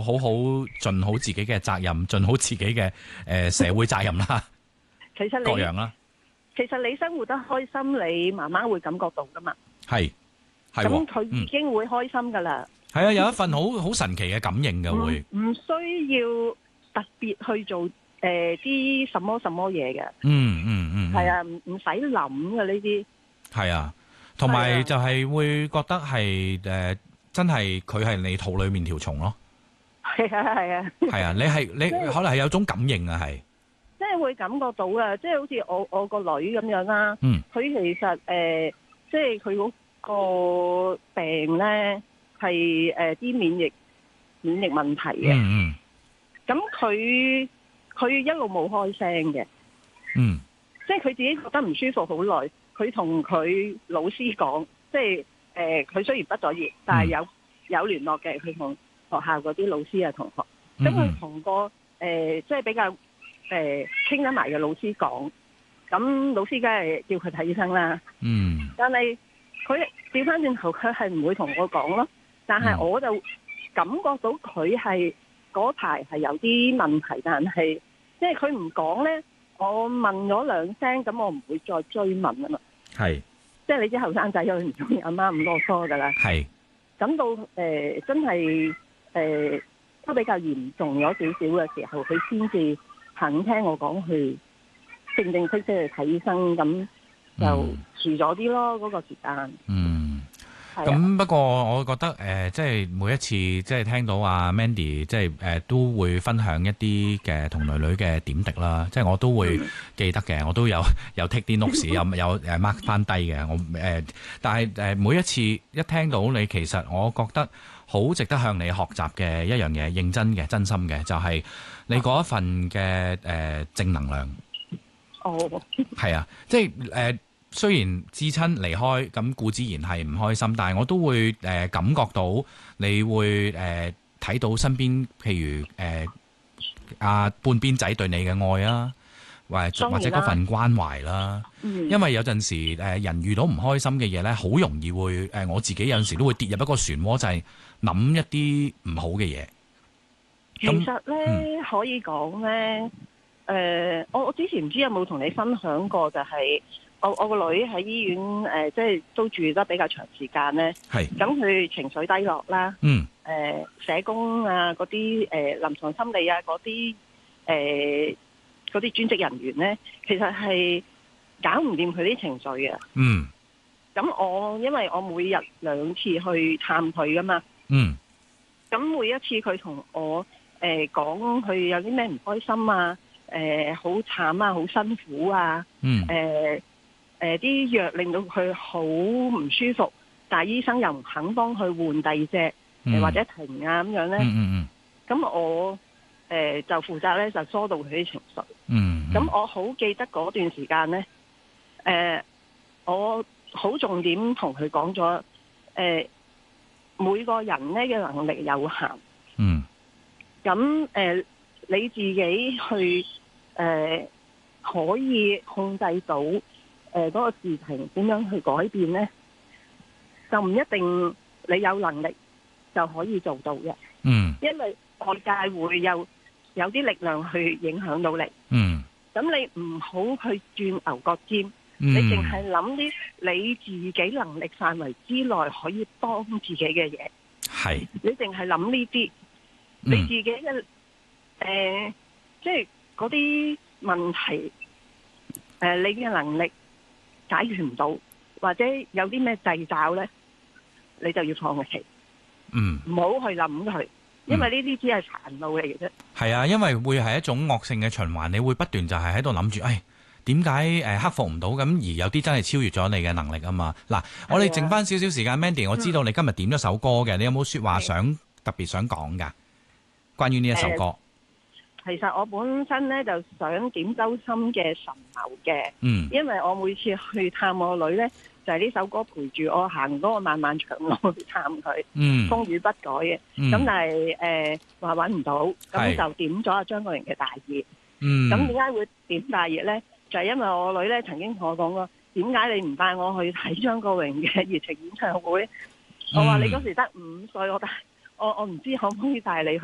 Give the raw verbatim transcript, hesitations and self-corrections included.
好好盡好自己嘅責任，盡好自己嘅誒、呃、社會責任啦。 其實你各樣啦， 其實你生活得開心，你媽媽會感覺到噶嘛。 係係咁佢已經會開心噶啦。 係、嗯、啊，有一份好好神奇嘅感應嘅會， 唔需要特別去做誒啲、呃、什麼什麼嘢嘅。 嗯嗯嗯，係、 嗯、啊，唔唔使諗嘅呢啲。係啊，同埋就係會覺得係誒、呃，真係佢係你肚裏面條蟲咯。 係啊係啊。係啊， 你係你可能係有種感應啊，係。 即係會感覺到啊，即係好似我我個女咁樣啦。嗯。佢其實誒、呃，即係佢嗰個病咧係誒啲免疫免疫問題嘅。嗯嗯。咁佢佢一路冇開聲嘅。嗯。即係佢自己覺得唔舒服好耐，佢同佢老師講，即係誒佢雖然畢咗業，但係有、嗯、有聯絡嘅，佢同學校嗰啲老師啊同學，咁佢同個誒、呃、即係比較。誒，傾得埋嘅老師講，咁老師梗係叫佢睇醫生啦。嗯。但係佢調翻轉頭，佢係唔會同我講咯。但係我就感覺到佢係嗰排係有啲問題，但係即係佢唔講咧，我問咗兩聲，咁我唔會再追問啊嘛。係。即係你知後生仔有唔中意阿媽咁囉嗦噶啦。係。咁到誒、呃、真係誒、呃、都比較嚴重咗少少嘅時候，佢先至肯聽我講去正正式式去睇醫生，咁就遲咗啲咯，嗰、嗯那個時間。嗯， 咁不過我覺得誒、呃，即係每一次即係聽到阿 Mandy 即係誒、呃、都會分享一啲嘅同女女嘅點滴啦，即係我都會記得嘅，我都有有 take 啲 notes，有有誒 mark 翻低嘅。我誒、呃，但係誒、呃、每一次一聽到你，其實我覺得好值得向你學習嘅一樣嘢，認真嘅、真心嘅，就係、是、你嗰一份嘅誒、呃、正能量。哦，係啊，即係誒、呃，雖然至親離開，咁固之然係唔開心，但係我都會誒、呃、感覺到你會誒睇、呃、到身邊，譬如誒阿、呃、半邊仔對你嘅愛啊，或或者嗰份關懷啦。嗯，因為有陣時誒、呃、人遇到唔開心嘅嘢咧，好容易會誒、呃、我自己有陣時都會跌入一個漩渦，就係、是、諗一啲唔好嘅嘢。 其實咧、嗯、可以講咧。誒、呃，我我之前唔知有冇同你分享過，就係我我個女喺醫院誒、呃，即係都住得比較長時間咧。係。咁佢情緒低落啦。嗯。誒、呃，社工啊，嗰啲誒臨床心理啊，嗰啲誒嗰啲專職人員咧，其實係搞唔掂佢啲情緒嘅。嗯。咁我因為我每日兩次去探佢噶嘛。嗯。咁每一次佢同我誒講佢有啲咩唔開心啊。誒好慘啊，好辛苦啊！嗯，誒誒啲藥令到佢好唔舒服，但係醫生又唔肯幫佢換第二隻、嗯，或者停啊咁樣咧。嗯嗯嗯。咁我誒、呃、就負責咧就疏導佢啲情緒。嗯。咁、嗯、我好記得嗰段時間咧，誒、呃、我好重點同佢講咗，誒、呃、每個人咧嘅能力有限。嗯。咁誒。呃你自己去誒、呃、可以控制到誒嗰、呃那個事情點樣去改變呢？就唔一定你有能力就可以做到嘅。嗯，因為外界會有有啲力量去影響到你。嗯，咁你唔好去轉牛角尖，嗯、你淨係諗啲你自己能力範圍之內可以幫自己嘅嘢。係，你淨係諗呢啲，你自己嘅。誒、呃，即係嗰啲問題，誒、呃，你嘅能力解決唔到，或者有啲咩掣肘咧，你就要放棄。嗯，唔好去諗佢，因為呢啲只係煩惱嚟嘅啫。係啊，因為會係一種惡性嘅循環，你會不斷就係喺度諗住，誒，點解誒克服唔到咁？而有啲真係超越咗你嘅能力啊嘛。嗱，我哋剩翻少少時間 ，Mandy，我知道你今日點咗首歌嘅、嗯，你有冇說話想特別想講噶？關於呢一首歌。呃其實我本身咧就想點周深嘅《神牛》嘅，嗯，因為我每次去探我女咧，就係、是、呢首歌陪住我行嗰個漫漫長路去探佢，嗯，風雨不改嘅，咁、嗯、但係誒話搵唔到，咁就點咗阿張國榮嘅《大熱》，嗯，咁點解會點《大熱》咧？就係、是、因為我女咧曾經同我講過，點解你唔帶我去睇張國榮嘅熱情演唱會？嗯、我話你嗰時得五歲，我帶我我唔知可唔可以帶你去。